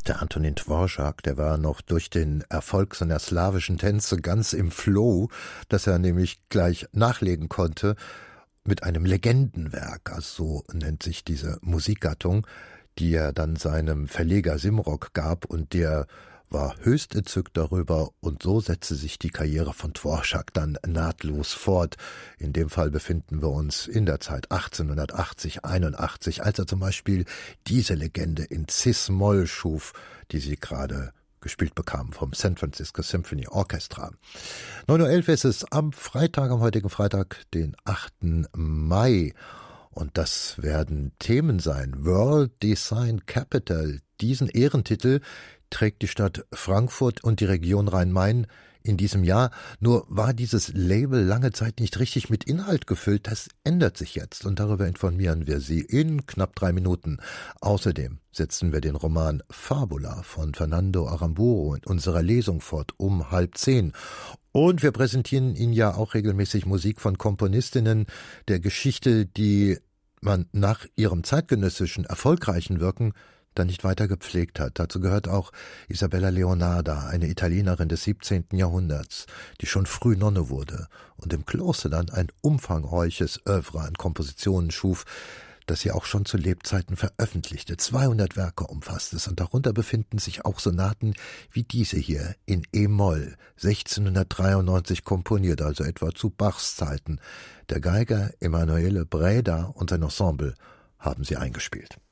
Der Antonín Dvořák, der war noch durch den Erfolg seiner slawischen Tänze ganz im Flow, dass er nämlich gleich nachlegen konnte mit einem Legendenwerk, also so nennt sich diese Musikgattung, die er dann seinem Verleger Simrock gab, und der war höchst entzückt darüber, und so setzte sich die Karriere von Dvořák dann nahtlos fort. In dem Fall befinden wir uns in der Zeit 1880, 81, als er zum Beispiel diese Legende in Cis-Moll schuf, die Sie gerade gespielt bekamen vom San Francisco Symphony Orchestra. 9:11 Uhr ist es am Freitag, am heutigen Freitag, den 8. Mai. Und das werden Themen sein. World Design Capital. Diesen Ehrentitel trägt die Stadt Frankfurt und die Region Rhein-Main in diesem Jahr. Nur war dieses Label lange Zeit nicht richtig mit Inhalt gefüllt. Das ändert sich jetzt, und darüber informieren wir Sie in knapp 3 Minuten. Außerdem setzen wir den Roman Fabula von Fernando Aramburu in unserer Lesung fort um 9:30. Und wir präsentieren Ihnen ja auch regelmäßig Musik von Komponistinnen der Geschichte, die man nach ihrem zeitgenössischen erfolgreichen Wirken dann nicht weiter gepflegt hat. Dazu gehört auch Isabella Leonarda, eine Italienerin des 17. Jahrhunderts, die schon früh Nonne wurde und im Kloster dann ein umfangreiches Œuvre an Kompositionen schuf, das sie auch schon zu Lebzeiten veröffentlichte. 200 Werke umfasst es, und darunter befinden sich auch Sonaten wie diese hier in E-Moll, 1693 komponiert, also etwa zu Bachs Zeiten. Der Geiger Emanuele Breda und sein Ensemble haben sie eingespielt.